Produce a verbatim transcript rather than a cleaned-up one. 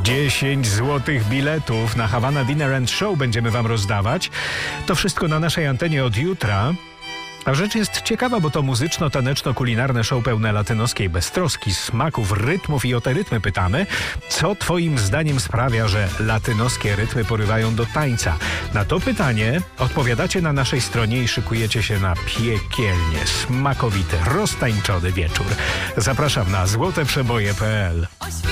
dziesięć złotych biletów na Havana Dinner and Show będziemy wam rozdawać. To wszystko na naszej antenie od jutra. A rzecz jest ciekawa, bo to muzyczno-taneczno-kulinarne show pełne latynoskiej beztroski, smaków, rytmów i o te rytmy pytamy. Co twoim zdaniem sprawia, że latynoskie rytmy porywają do tańca? Na to pytanie odpowiadacie na naszej stronie i szykujecie się na piekielnie smakowity, roztańczony wieczór. Zapraszam na złoteprzeboje kropka pe el.